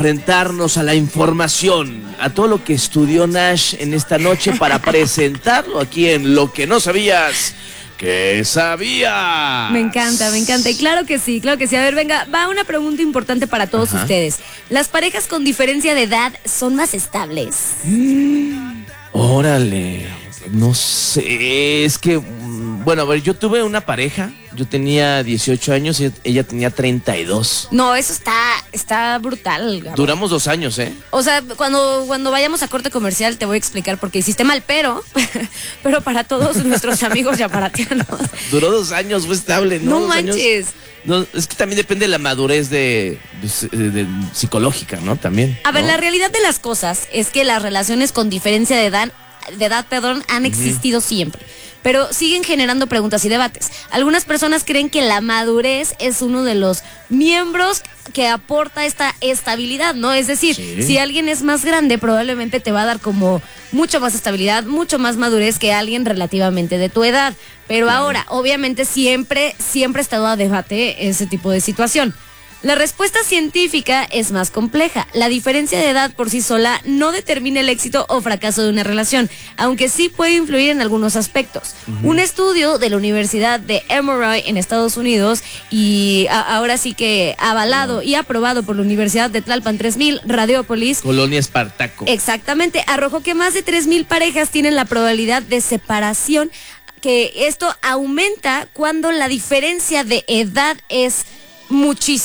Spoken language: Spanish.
enfrentarnos a la información, a todo lo que estudió Nash en esta noche para presentarlo aquí en Lo que no sabías que sabía. Me encanta. Y claro que sí. A ver, venga, va una pregunta importante para todos ustedes. ¿Las parejas con diferencia de edad son más estables? Órale, no sé, es que, bueno, a ver, yo tuve una pareja, yo tenía 18 años y ella tenía 32. No, eso está brutal, Gabo. Duramos 2 años, ¿eh? O sea, cuando vayamos a corte comercial te voy a explicar por qué hiciste mal, pero para todos nuestros amigos yaparatianos. Duró 2 años, fue estable, ¿no? No manches. No, es que también depende de la madurez de psicológica, ¿no? También. A ver, ¿no? la realidad de las cosas es que las relaciones con diferencia de edad, han existido siempre, pero siguen generando preguntas y debates. Algunas personas creen que la madurez es uno de los miembros que aporta esta estabilidad, ¿no? Es decir, si alguien es más grande, probablemente te va a dar como mucho más estabilidad, mucho más madurez que alguien relativamente de tu edad. Pero ahora, obviamente, siempre ha estado a debate ese tipo de situación. La respuesta científica es más compleja. La diferencia de edad por sí sola no determina el éxito o fracaso de una relación, aunque sí puede influir en algunos aspectos. Un estudio de la Universidad de Emory en Estados Unidos, y ahora sí que avalado y aprobado por la Universidad de Tlalpan 3000, Radiópolis, Colonia Espartaco. Exactamente, arrojó que más de 3000 parejas tienen la probabilidad de separación, que esto aumenta cuando la diferencia de edad es muchísimo.